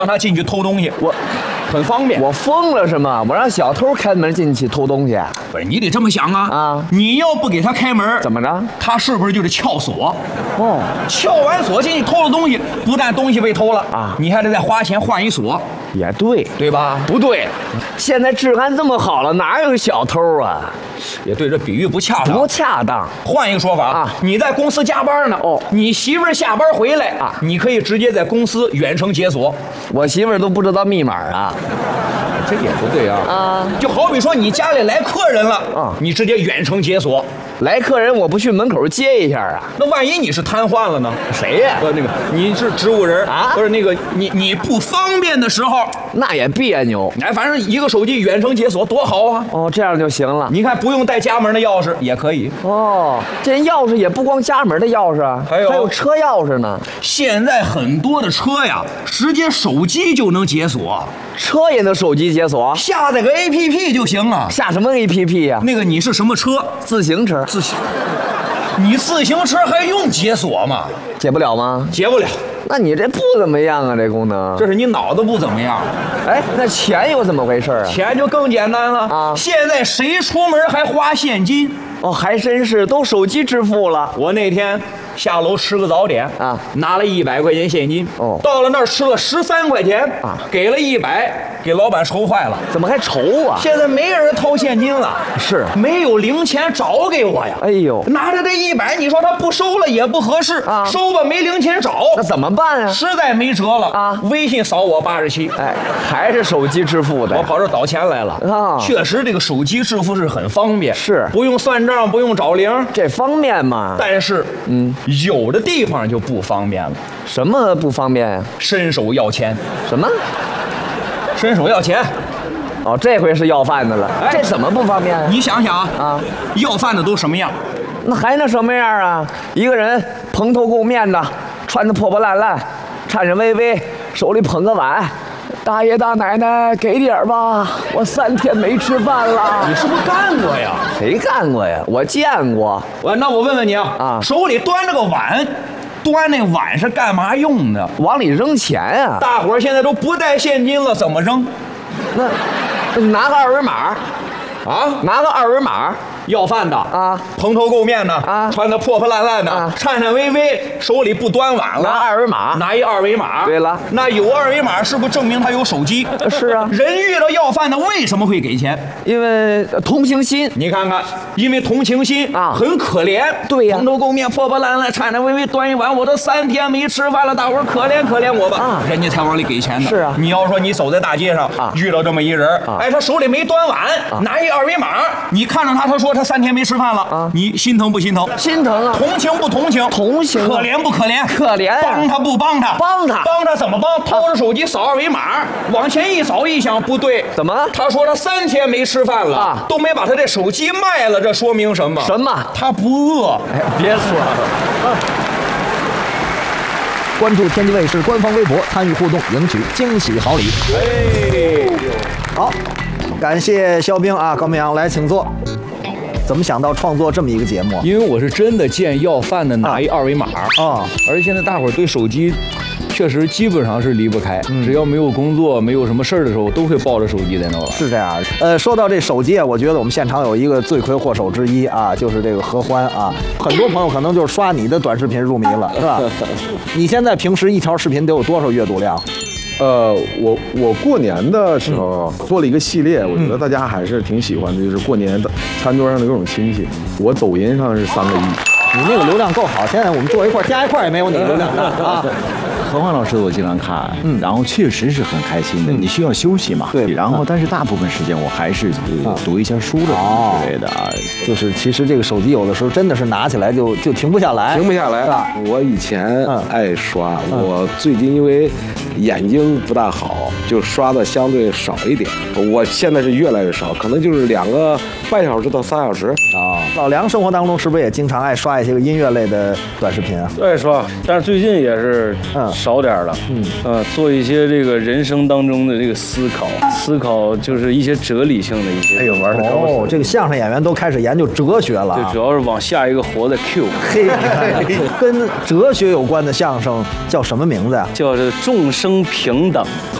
让他进去偷东西， 我很方便。 我疯了是吗？我让小偷开门进去偷东西？ 不是，你得这么想啊！ 啊， 你要不给他开门， 怎么着？ 他是不是就得撬锁？ 哦， 撬完锁进去偷了东西，不但东西被偷了啊， 你还得再花钱换一锁， 也对， 对吧？ 不对，现在治安这么好了，哪有小偷啊？ 也对，这比喻不恰当。 不恰当。 换一个说法啊， 你在公司加班呢， 哦， 你媳妇儿下班回来啊， 你可以直接在公司远程解锁。 我媳妇儿都不知道密码啊。 这也不对啊！ 啊， 就好比说你家里来客人了啊， 你直接远程解锁。 来客人我不去门口接一下啊？ 那万一你是瘫痪了呢？ 谁呀？ 那个你是植物人啊？ 不是那个你不方便的时候， 那也别扭。 哎，反正一个手机远程解锁多好啊！ 哦，这样就行了。 你看不用带家门的钥匙也可以。 哦，这钥匙也不光家门的钥匙啊， 还有车钥匙呢。 现在很多的车呀，直接手机就能解锁， 车也能手机解锁？ 下载个 APP 就行啊。 下什么 APP 呀？ 那个你是什么车？ 自行车。 你自行车还用解锁吗？ 解不了吗？ 解不了。 那你这不怎么样啊，这功能。 这是你脑子不怎么样。 哎，那钱又怎么回事啊？ 钱就更简单了啊！ 现在谁出门还花现金？ 哦，还真是，都手机支付了。 我那天下楼吃个早点啊， 拿了100块钱现金。 哦， 到了那儿吃了13块钱啊， 给了100，给老板愁坏了。 怎么还愁啊？ 现在没人掏现金了， 是没有零钱找给我呀。 哎呦， 拿着这100，你说他不收了也不合适啊， 收吧没零钱找， 那怎么办啊？ 实在没辙了啊， 微信扫我87， 哎，还是手机支付的。 我跑这倒钱来了啊！ 确实，这个手机支付是很方便， 是不用算账，不用找零， 这方便嘛？ 但是，有的地方就不方便了。 什么不方便呀？ 伸手要钱。 什么？ 伸手要钱？ 哦，这回是要饭的了。 哎这怎么不方便啊？ 你想想啊， 要饭的都什么样？ 那还能什么样啊？一个人蓬头垢面的，穿得破破烂烂，颤颤巍巍，手里捧个碗。大爷大奶奶，给点儿吧，我3天没吃饭了。 你是不是干过呀？ 谁干过呀？我见过。 那我问问你啊， 手里端着个碗，端那碗是干嘛用的？ 往里扔钱呀？ 大伙儿现在都不带现金了，怎么扔？ 那拿个二维码， 啊， 拿个二维码。 要饭的啊， 蓬头垢面的啊， 穿得破破烂烂的， 啊， 颤颤巍巍，手里不端碗了， 拿二维码， 拿一二维码。 对了， 那有二维码是不是证明他有手机？ 是啊。 人遇到要饭的为什么会给钱？ 因为同情心。 你看看，因为同情心啊， 很可怜。 对呀， 蓬头垢面，破破烂烂，颤颤巍巍端一碗，我都3天没吃饭了，大伙儿可怜可怜我吧。 啊， 人家才往里给钱的。 是啊。 你要说你走在大街上啊， 遇到这么一人，哎，他手里没端碗，拿一二维码，你看着他说他3天没吃饭了啊， 你心疼不心疼？ 心疼啊！ 同情不同情？ 同情。 可怜不可怜？ 可怜。 帮他不帮他？ 帮他。 帮他怎么帮？掏着手机扫二维码，往前一扫，一想不对， 怎么？ 他说他3天没吃饭了啊， 都没把他这手机卖了，这说明什么？ 什么？ 他不饿。 哎，别说了。 关注天津卫视官方微博，参与互动，赢取惊喜好礼。 哎， 好，感谢肖兵啊，高明阳来，请坐。怎么想到创作这么一个节目？ 因为我是真的见要饭的拿一二维码啊， 而且现在大伙儿对手机确实基本上是离不开，只要没有工作、没有什么事儿的时候，都会抱着手机在那玩。 是这样。说到这手机啊，我觉得我们现场有一个罪魁祸首之一啊，就是这个何欢啊。很多朋友可能就是刷你的短视频入迷了，是吧？你现在平时一条视频得有多少阅读量？ 我过年的时候做了一个系列，我觉得大家还是挺喜欢的，就是过年的餐桌上的各种亲戚。我抖音上是3个亿， 你那个流量够好，现在我们坐一块加一块也没有你流量大啊。 何欢老师的我经常看，然后确实是很开心的。你需要休息嘛？ 对， 然后但是大部分时间我还是读一下书的之类的啊。 就是其实这个手机有的时候真的是拿起来就停不下来， 停不下来。我以前爱刷，我最近因为眼睛不大好，就刷的相对少一点。我现在是越来越少，可能就是2个半小时到3小时啊。老梁生活当中是不是也经常爱刷一些个音乐类的短视频啊？ 爱刷，但是最近也是少点了。做一些这个人生当中的这个思考就是一些哲理性的一些。 哎呦，玩的高！这个相声演员都开始研究哲学了。 对，主要是往下一个活的 Q。 嘿，跟哲学有关的相声叫什么名字呀？ 叫这众生平等。